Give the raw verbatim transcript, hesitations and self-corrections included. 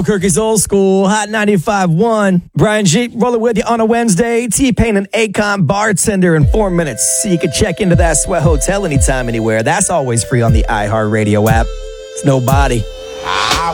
Kirky's Old School, Hot ninety-five point one. Brian G, rolling with you on a Wednesday. T-Pain and Akon, bartender in four minutes. So you can check into that Sweat Hotel anytime, anywhere. That's always free on the iHeartRadio app. It's nobody.